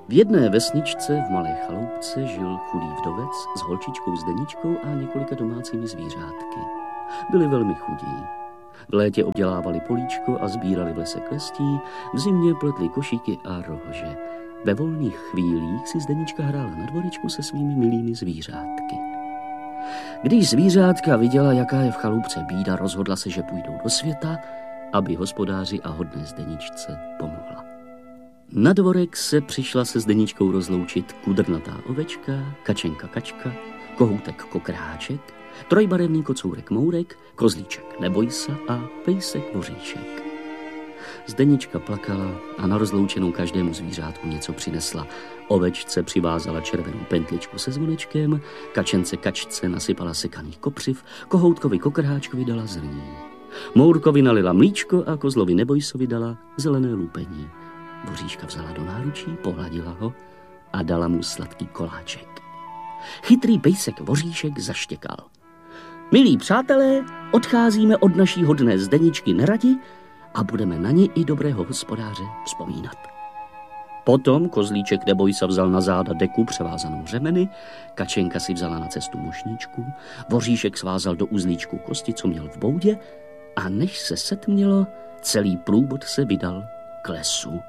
V jedné vesničce v malé chaloupce žil chudý vdovec s holčičkou Zdeničkou a několika domácími zvířátky. Byli velmi chudí. V létě obdělávali políčko a sbírali v lese klestí, v zimě pletli košíky a rohože. Ve volných chvílích si Zdenička hrála na dvorečku se svými milými zvířátky. Když zvířátka viděla, jaká je v chaloupce bída, rozhodla se, že půjdou do světa, aby hospodáři a hodné Zdeničce pomohla. Na dvorek se přišla se Zdeničkou rozloučit kudrnatá ovečka, kačenka Kačka, kohoutek Kokrháček, trojbarevný kocourek Mourek, kozlíček Nebojsa a pejsek Voříšek. Zdenička plakala a na rozloučenou každému zvířátku něco přinesla. Ovečce přivázala červenou pentličku se zvonečkem, kačence Kačce nasypala sekaných kopřiv, kohoutkovi Kokrháčkovi dala zrní. Mourkovi nalila mlíčko a kozlovi Nebojsovi dala zelené lupení. Voříška vzala do náručí, pohladila ho a dala mu sladký koláček. Chytrý pejsek Voříšek zaštěkal. Milí přátelé, odcházíme od naší hodné Zdeničky neradi a budeme na ní i dobrého hospodáře vzpomínat. Potom kozlíček Nebojsa vzal na záda deku převázanou řemeny, kačenka si vzala na cestu mošníčku, Voříšek svázal do uzlíčku kosti, co měl v boudě, a než se setmělo, celý průvod se vydal k lesu.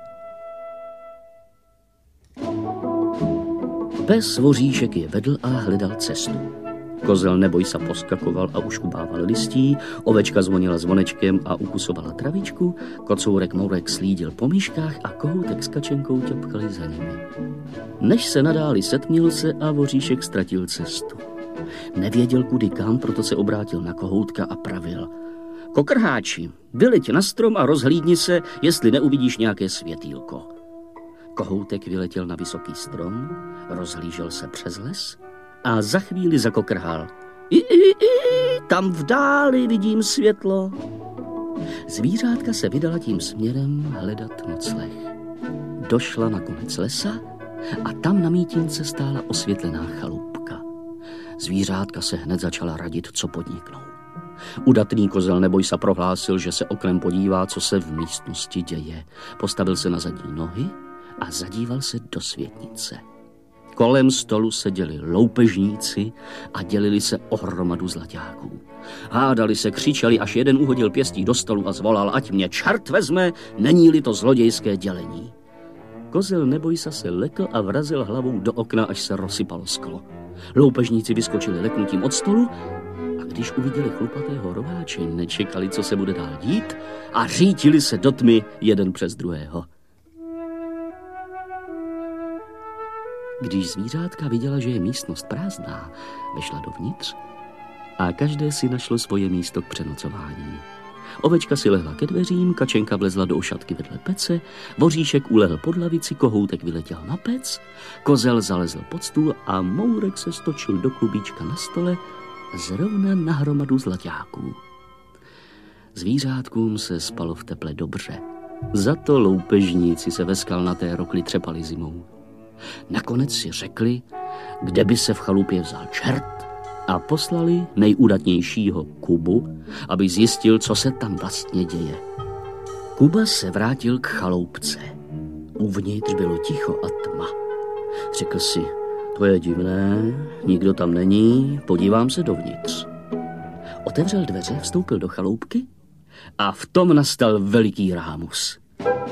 Pes Voříšek je vedl a hledal cestu. Kozel Nebojsa poskakoval a uškubával listí, ovečka zvonila zvonečkem a ukusovala travičku, kocourek Mourek slídil po myškách a kohoutek s kačenkou ťapkali za nimi. Než se nadáli, setměl se a Voříšek ztratil cestu. Nevěděl kudy kam, proto se obrátil na kohoutka a pravil. Kokrháči, vyleď na strom a rozhlídni se, jestli neuvidíš nějaké světýlko. Kohoutek vyletěl na vysoký strom, rozhlížel se přes les a za chvíli zakokrhal. Tam v dáli vidím světlo. Zvířátka se vydala tím směrem hledat nocleh. Došla na konec lesa a tam na mítínce stála osvětlená chalupka. Zvířátka se hned začala radit, co podniknou. Udatný kozel Nebojsa prohlásil, že se oknem podívá, co se v místnosti děje. Postavil se na zadní nohy a zadíval se do světnice. Kolem stolu seděli loupežníci a dělili se o hromadu zlaťáků. Hádali se, křičeli, až jeden uhodil pěstí do stolu a zvolal, ať mě čert vezme, není-li to zlodějské dělení. Kozel Nebojsa se lekl a vrazil hlavou do okna, až se rozsypalo sklo. Loupežníci vyskočili leknutím od stolu a když uviděli chlupatého rováče, nečekali, co se bude dál dít a řítili se do tmy jeden přes druhého. Když zvířátka viděla, že je místnost prázdná, vešla dovnitř a každé si našlo svoje místo k přenocování. Ovečka si lehla ke dveřím, kačenka vlezla do ošatky vedle pece, Voříšek ulehl pod lavici, kohoutek vyletěl na pec, kozel zalezl pod stůl a Mourek se stočil do klubíčka na stole zrovna na hromadu zlaťáků. Zvířátkům se spalo v teple dobře. Za to loupežníci se ve skalnaté rokli třepali zimou. Nakonec si řekli, kde by se v chalupě vzal čert, a poslali nejúdatnějšího Kubu, aby zjistil, co se tam vlastně děje. Kuba se vrátil k chaloupce. Uvnitř bylo ticho a tma. Řekl si, to je divné, nikdo tam není, podívám se dovnitř. Otevřel dveře, vstoupil do chaloupky a v tom nastal veliký rámus.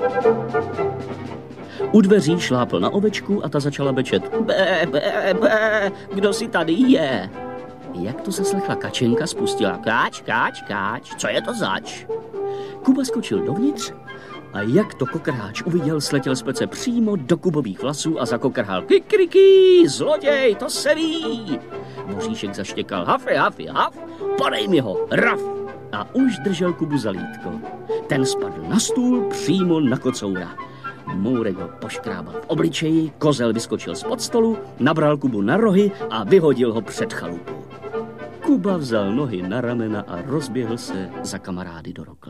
U dveří šlápl na ovečku a ta začala bečet. Bé, bé, bé, kdo si tady je? Jak to zaslechla kačenka, spustila káč, káč, káč, co je to zač? Kuba skočil dovnitř a jak to Kokrháč uviděl, sletěl z pece přímo do Kubových vlasů a zakokrhal. Kikriky, zloděj, to se ví. Voříšek zaštěkal. Hafy, hafy, haf, podej mi ho, raf. A už držel Kubu za lítko. Ten spadl na stůl přímo na kocoura. Mourek ho poškrábal v obličeji, kozel vyskočil spod stolu, nabral Kubu na rohy a vyhodil ho před chalupu. Kuba vzal nohy na ramena a rozběhl se za kamarády do rokle.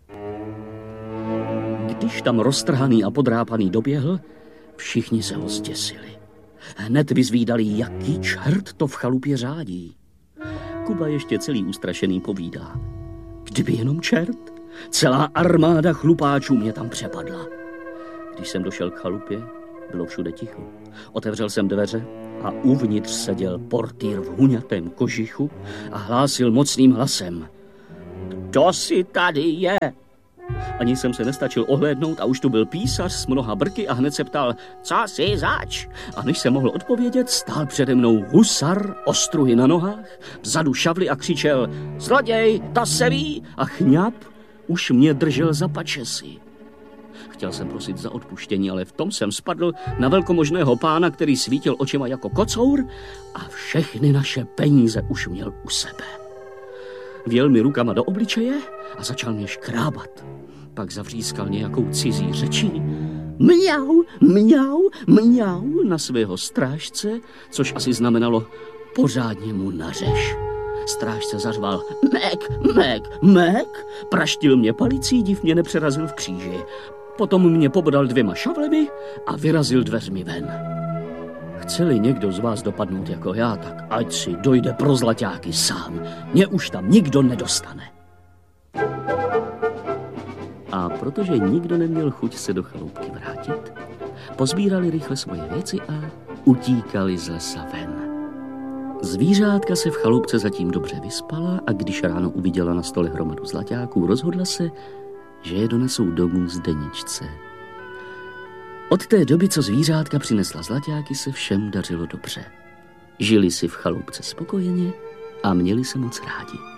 Když tam roztrhaný a podrápaný doběhl, všichni se ho zděsili. Hned vyzvídali, jaký čert to v chalupě řádí. Kuba ještě celý ustrašený povídá. Kdyby jenom čert, celá armáda chlupáčů mě tam přepadla. Když jsem došel k chalupě, Bylo všude ticho. Otevřel jsem dveře a uvnitř seděl portýr v huňatém kožichu a hlásil mocným hlasem. Kdo si tady je? Ani jsem se nestačil ohlédnout a už tu byl písař s mnoha brky a hned se ptal, co si zač? A než jsem mohl odpovědět, stál přede mnou husar, ostruhy na nohách, vzadu šavly a křičel, zloděj, to se ví! A chňap už mě držel za pačesy. Chtěl jsem prosit za odpuštění, ale v tom jsem spadl na velkomožného pána, který svítil očima jako kocour a všechny naše peníze už měl u sebe. Vjel mi rukama do obličeje a začal mě škrábat. Pak zavřískal nějakou cizí řečí. Mňau, mňau, mňau na svého strážce, což asi znamenalo pořádně mu nařeš. Strážce zařval mek, mek, mek, praštil mě palicí, div mě nepřerazil v kříži. Potom mě pobodal 2 šavlemi a vyrazil dveřmi ven. Chce-li někdo z vás dopadnout jako já, tak ať si dojde pro zlaťáky sám. Mě už tam nikdo nedostane. A protože nikdo neměl chuť se do chaloupky vrátit, pozbírali rychle svoje věci a utíkali z lesa ven. Zvířátka se v chaloupce zatím dobře vyspala a když ráno uviděla na stole hromadu zlaťáků, rozhodla se, že je donesou domů Zdeničce. Od té doby, co zvířátka přinesla zlaťáky, se všem dařilo dobře. Žili si v chaloupce spokojeně a měli se moc rádi.